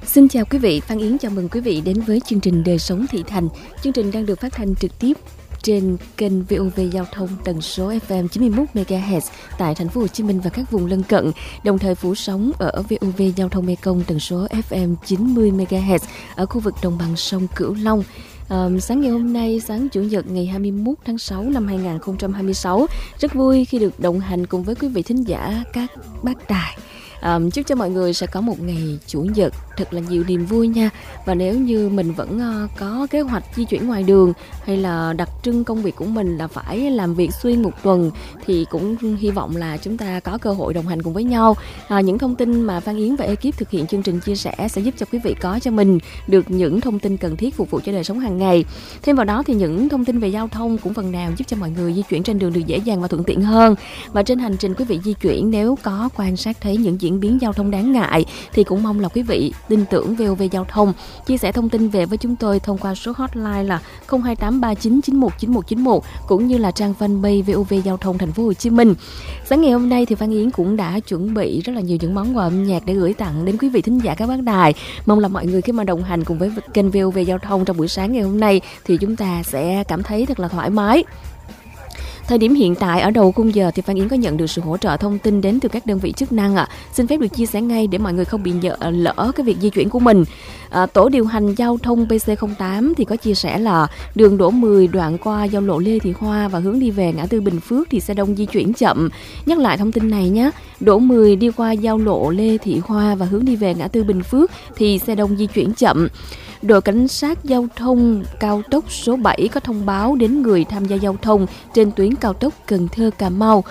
Xin chào quý vị, Phan Yến chào mừng quý vị đến với chương trình Đời sống thị thành. Chương trình đang được phát thanh trực tiếp trên kênh VOV Giao thông tần số FM 91 MHz tại thành phố Hồ Chí Minh và các vùng lân cận, đồng thời phủ sóng ở VOV Giao thông Mekong tần số FM 90 MHz ở khu vực đồng bằng sông Cửu Long. Sáng ngày hôm nay, sáng Chủ nhật ngày 21 tháng 6 năm 2026, rất vui khi được đồng hành cùng với quý vị thính giả các bác đài. Chúc cho mọi người sẽ có một ngày Chủ nhật thật là nhiều niềm vui nha. Và nếu như mình vẫn có kế hoạch di chuyển ngoài đường hay là đặc trưng công việc của mình là phải làm việc xuyên một tuần thì cũng hy vọng là chúng ta có cơ hội đồng hành cùng với nhau. Những thông tin mà Phan Yến và ekip thực hiện chương trình chia sẻ sẽ giúp cho quý vị có cho mình được những thông tin cần thiết phục vụ cho đời sống hàng ngày. Thêm vào đó thì những thông tin về giao thông cũng phần nào giúp cho mọi người di chuyển trên đường được dễ dàng và thuận tiện hơn. Và trên hành trình quý vị di chuyển, nếu có quan sát thấy những diễn biến giao thông đáng ngại thì cũng mong là quý vị tin tưởng VOV Giao thông chia sẻ thông tin về với chúng tôi thông qua số hotline là 02839919191 cũng như là trang fanpage VOV Giao thông thành phố Hồ Chí Minh. Sáng ngày hôm nay thì Phan Yến cũng đã chuẩn bị rất là nhiều những món quà âm nhạc để gửi tặng đến quý vị thính giả các bác đài. Mong là mọi người khi mà đồng hành cùng với kênh VOV Giao thông trong buổi sáng ngày hôm nay thì chúng ta sẽ cảm thấy thật là thoải mái. Thời điểm hiện tại ở đầu khung giờ thì Phan Yến có nhận được sự hỗ trợ thông tin đến từ các đơn vị chức năng Xin phép được chia sẻ ngay để mọi người không bị lỡ cái việc di chuyển của mình. Tổ điều hành giao thông PC08 thì có chia sẻ là đường Đỗ 10 đoạn qua giao lộ Lê Thị Hoa và hướng đi về ngã tư Bình Phước thì xe đông di chuyển chậm. Nhắc lại thông tin này nhé. Đỗ 10 đi qua giao lộ Lê Thị Hoa và hướng đi về ngã tư Bình Phước thì xe đông di chuyển chậm. Đội cảnh sát giao thông cao tốc số 7 có thông báo đến người tham gia giao thông trên tuyến cao tốc Cần Thơ - Cà Mau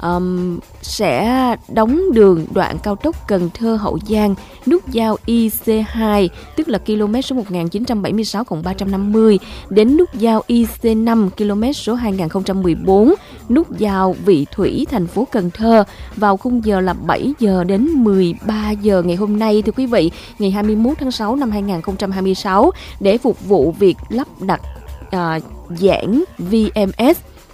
sẽ đóng đường đoạn cao tốc Cần Thơ - Hậu Giang, nút giao IC2 tức là km số 1976+350 đến nút giao IC5 km số 2014, nút giao Vị Thủy thành phố Cần Thơ vào khung giờ là 7 giờ đến 13 giờ ngày hôm nay thưa quý vị, ngày 21 tháng 6 năm 2026 để phục vụ việc lắp đặt giảng VMS.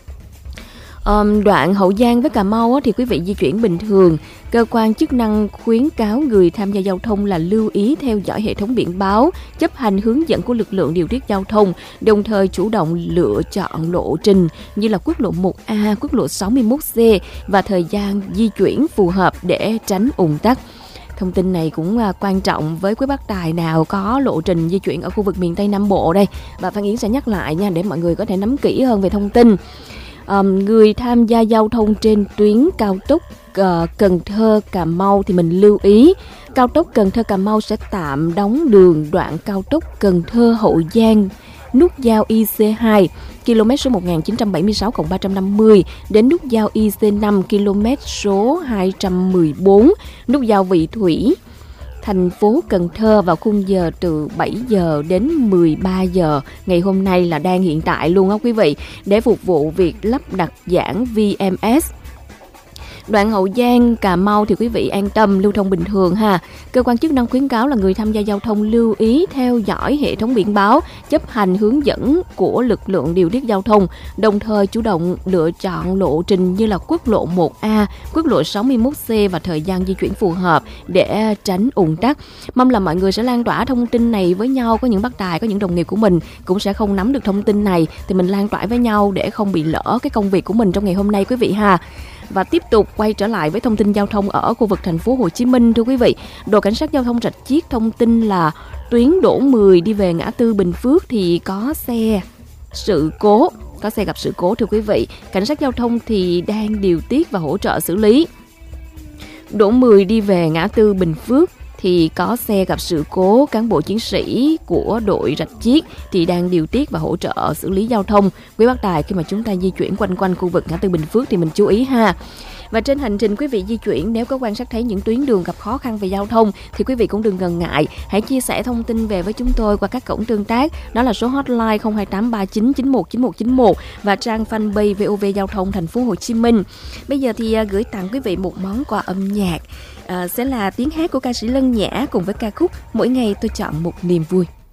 Đoạn Hậu Giang với Cà Mau thì quý vị di chuyển bình thường. Cơ quan chức năng khuyến cáo người tham gia giao thông là lưu ý theo dõi hệ thống biển báo, chấp hành hướng dẫn của lực lượng điều tiết giao thông, đồng thời chủ động lựa chọn lộ trình như là quốc lộ 1A, quốc lộ 61C và thời gian di chuyển phù hợp để tránh ùn tắc. Thông tin này cũng quan trọng với quý bác tài nào có lộ trình di chuyển ở khu vực miền Tây Nam Bộ đây. Và Phan Yến sẽ nhắc lại nha để mọi người có thể nắm kỹ hơn về thông tin. Người tham gia giao thông trên tuyến cao tốc Cần Thơ - Cà Mau thì mình lưu ý cao tốc Cần Thơ - Cà Mau sẽ tạm đóng đường đoạn cao tốc Cần Thơ - Hậu Giang, nút giao IC2 km số 1976+350 đến nút giao IC5 km số 214, nút giao Vị Thủy thành phố Cần Thơ vào khung giờ từ 7 giờ đến 13 giờ ngày hôm nay là đang hiện tại luôn á quý vị, để phục vụ việc lắp đặt giảng VMS. Đoạn Hậu Giang Cà Mau thì quý vị an tâm lưu thông bình thường ha. Cơ quan chức năng khuyến cáo là người tham gia giao thông lưu ý theo dõi hệ thống biển báo, chấp hành hướng dẫn của lực lượng điều tiết giao thông, đồng thời chủ động lựa chọn lộ trình như là quốc lộ 1A, quốc lộ 61C và thời gian di chuyển phù hợp để tránh ùn tắc. Mong là mọi người sẽ lan tỏa thông tin này với nhau. Có những bác tài, có những đồng nghiệp của mình cũng sẽ không nắm được thông tin này thì mình lan tỏa với nhau để không bị lỡ cái công việc của mình trong ngày hôm nay quý vị ha. Và tiếp tục quay trở lại với thông tin giao thông ở khu vực thành phố Hồ Chí Minh thưa quý vị. Đội cảnh sát giao thông Rạch Chiếc thông tin là tuyến Đỗ 10 đi về ngã tư Bình Phước thì có xe gặp sự cố thưa quý vị. Cảnh sát giao thông thì đang điều tiết và hỗ trợ xử lý. Đỗ 10 đi về ngã tư Bình Phước thì có xe gặp sự cố, cán bộ chiến sĩ của đội Rạch Chiếc thì đang điều tiết và hỗ trợ xử lý giao thông. Quý bác tài khi mà chúng ta di chuyển quanh khu vực ngã tư Bình Phước thì mình chú ý ha. Và trên hành trình quý vị di chuyển, nếu có quan sát thấy những tuyến đường gặp khó khăn về giao thông thì quý vị cũng đừng ngần ngại, hãy chia sẻ thông tin về với chúng tôi qua các cổng tương tác, đó là số hotline 02839919191 và trang fanpage VOV Giao thông thành phố Hồ Chí Minh. Bây giờ thì gửi tặng quý vị một món quà âm nhạc, sẽ là tiếng hát của ca sĩ Lân Nhã cùng với ca khúc Mỗi Ngày Tôi Chọn Một Niềm Vui.